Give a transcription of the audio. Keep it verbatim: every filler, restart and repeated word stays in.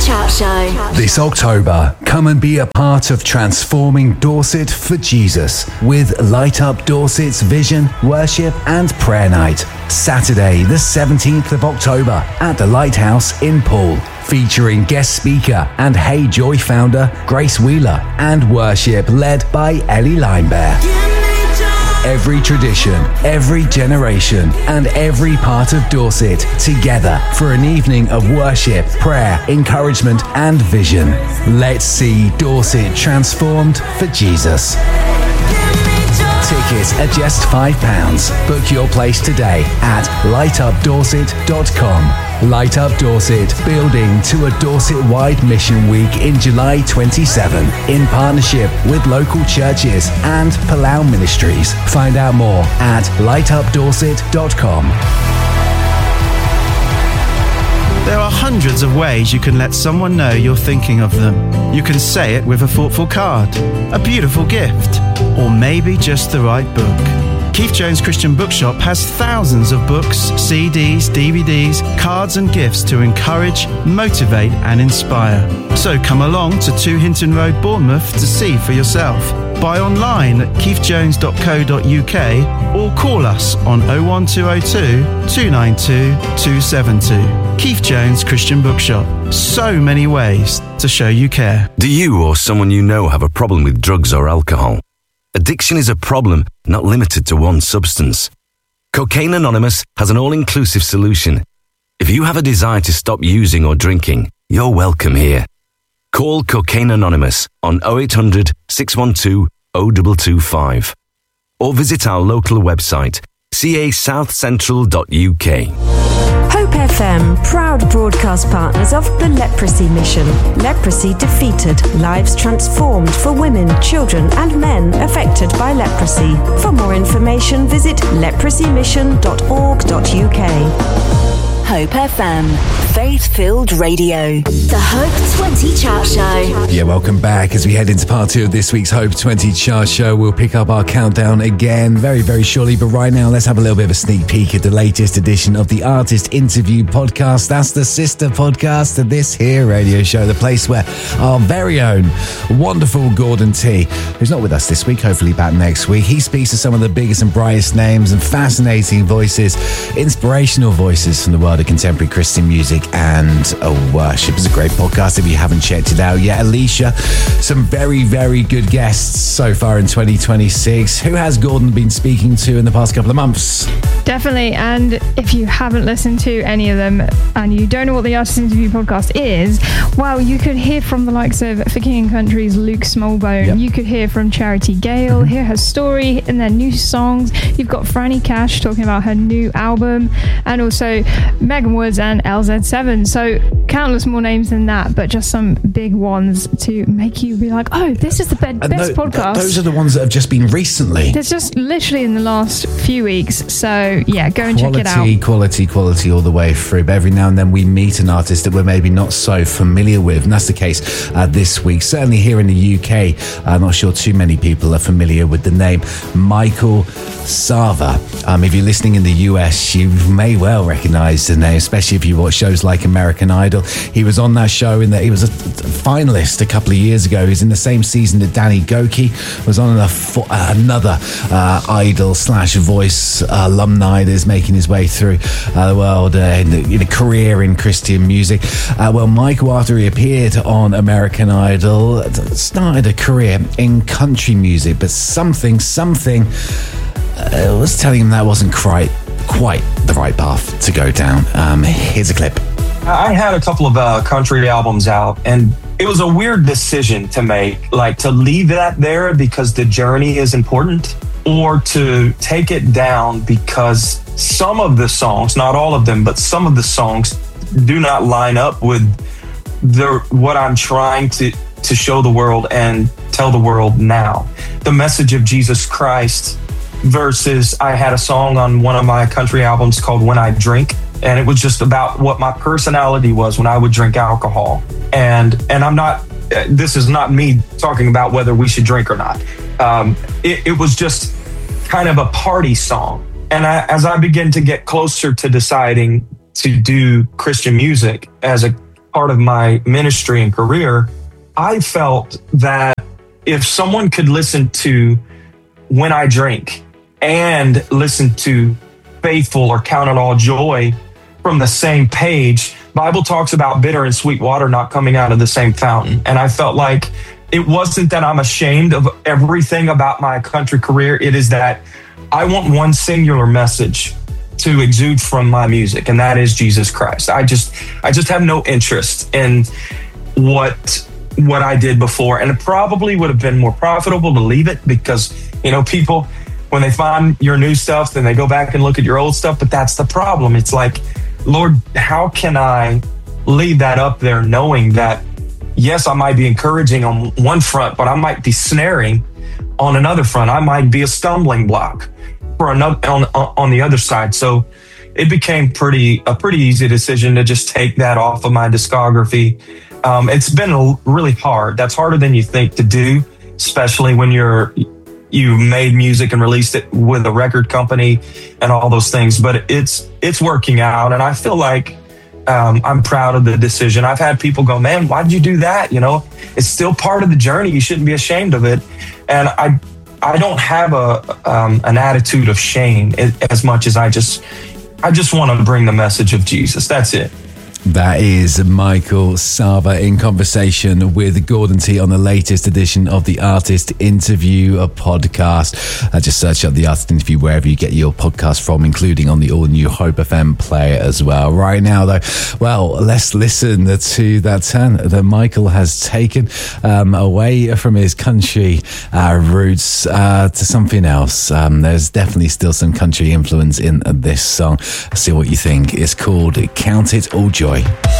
Chart Show. This October, come and be a part of transforming Dorset for Jesus with Light Up Dorset's Vision, Worship and Prayer Night. Saturday, the seventeenth of October at the Lighthouse in Poole. Featuring guest speaker and Hey Joy founder Grace Wheeler and worship led by Ellie Linebear. Every tradition, every generation, and every part of Dorset together for an evening of worship, prayer, encouragement, and vision. Let's see Dorset transformed for Jesus. Tickets are just five pounds. Book your place today at light up dorset dot com. Light Up Dorset, building to a Dorset-wide mission week in July twenty-seventh in partnership with local churches and Palau Ministries. Find out more at light up dorset dot com. There are hundreds of ways you can let someone know you're thinking of them. You can say it with a thoughtful card, a beautiful gift, or maybe just the right book. Keith Jones Christian Bookshop has thousands of books, C Ds, D V Ds, cards and gifts to encourage, motivate and inspire. So come along to two Hinton Road, Bournemouth to see for yourself. Buy online at keith jones dot co dot uk or call us on oh one two oh two, two nine two, two seven two. Keith Jones Christian Bookshop. So many ways to show you care. Do you or someone you know have a problem with drugs or alcohol? Addiction is a problem not limited to one substance. Cocaine Anonymous has an all-inclusive solution. If you have a desire to stop using or drinking, you're welcome here. Call Cocaine Anonymous on oh eight hundred, six one two, oh two two five or visit our local website c a south central dot u k. Hope F M, proud broadcast partners of the Leprosy Mission. Leprosy defeated, lives transformed for women, children and men affected by leprosy. For more information, visit leprosy mission dot org dot u k. Hope F M, faith-filled radio. The Hope twenty Chart Show. Yeah, welcome back. As we head into part two of this week's Hope twenty Chart Show, we'll pick up our countdown again very, very shortly. But right now, let's have a little bit of a sneak peek at the latest edition of the Artist Interview Podcast. That's the sister podcast to this here radio show, the place where our very own wonderful Gordon T, who's not with us this week, hopefully back next week, he speaks to some of the biggest and brightest names and fascinating voices, inspirational voices from the world of contemporary Christian music and uh, worship. It's a great podcast if you haven't checked it out yet. Alicia, some very, very good guests so far in twenty twenty-six. Who has Gordon been speaking to in the past couple of months? Definitely, and if you haven't listened to any of them and you don't know what the Artist Interview Podcast is, well, you could hear from the likes of For King and Country's Luke Smallbone. Yep. You could hear from Charity Gale, mm-hmm. hear her story and their new songs. You've got Franny Cash talking about her new album, and also Megan Woods and L Z seven. So countless more names than that, but just some big ones to make you be like, oh, this is the be- best th- podcast. Th- those are the ones that have just been recently. There's just literally in the last few weeks. So yeah, go and quality, check it out. Quality, quality, quality all the way through. But every now and then we meet an artist that we're maybe not so familiar with. And that's the case uh, this week. Certainly here in the U K, I'm not sure too many people are familiar with the name Michael Sava. Um, if you're listening in the U S, you may well recognize the name, especially if you watch shows like American Idol. He was on that show in that he was a finalist a couple of years ago. He was in the same season that Danny Goki was on a, uh, another uh, Idol slash Voice uh, alumni that is making his way through uh, the world uh, in, in a career in Christian music. Uh, well, Michael, after he appeared on American Idol, started a career in country music, but something, something uh, was telling him that wasn't quite, quite the right path to go down. Um, here's a clip. I had a couple of uh, country albums out, and it was a weird decision to make, like to leave that there because the journey is important, or to take it down because some of the songs, not all of them, but some of the songs do not line up with the what I'm trying to, to show the world and tell the world now. The message of Jesus Christ versus I had a song on one of my country albums called When I Drink, and it was just about what my personality was when I would drink alcohol. And and I'm not, this is not me talking about whether we should drink or not. Um, it, it was just kind of a party song. And I, as I began to get closer to deciding to do Christian music as a part of my ministry and career, I felt that if someone could listen to When I Drink and listen to Faithful or Count It All Joy from the same page, Bible talks about bitter and sweet water not coming out of the same fountain. And I felt like it wasn't that I'm ashamed of everything about my country career. It is that I want one singular message to exude from my music, and that is Jesus Christ. I just, I just have no interest in what, what I did before. And it probably would have been more profitable to leave it because, you know, people, when they find your new stuff, then they go back and look at your old stuff. But that's the problem. It's like, Lord, how can I leave that up there knowing that, yes, I might be encouraging on one front, but I might be snaring on another front. I might be a stumbling block for another on, on the other side. So it became pretty a pretty easy decision to just take that off of my discography. Um, it's been a, really hard. That's harder than you think to do, especially when you're you made music and released it with a record company and all those things. But it's it's working out, and I feel like um, I'm proud of the decision. I've had people go, "Man, why did you do that?" You know, it's still part of the journey. You shouldn't be ashamed of it. And I I don't have a um, an attitude of shame as much as I just I just want to bring the message of Jesus. That's it. That is Michael Sava in conversation with Gordon T on the latest edition of the Artist Interview podcast. Uh, just search up the Artist Interview wherever you get your podcast from, including on the all-new Hope F M player as well. Right now, though, well, let's listen to that turn that Michael has taken um, away from his country uh, roots uh, to something else. Um, there's definitely still some country influence in this song. See what you think. It's called Count It All Joy.